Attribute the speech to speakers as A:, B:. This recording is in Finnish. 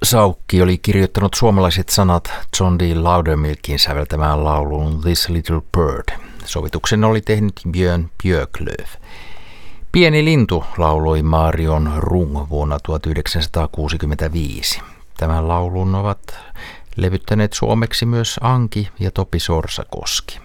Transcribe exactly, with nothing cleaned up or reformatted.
A: Saukki oli kirjoittanut suomalaiset sanat John D. Loudermilkin säveltämään lauluun This Little Bird. Sovituksen oli tehnyt Björn Björklöf. Pieni lintu lauloi Marion Rung vuonna tuhatyhdeksänsataakuusikymmentäviisi. Tämän laulun ovat levyttäneet suomeksi myös Anki ja Topi Sorsakoski.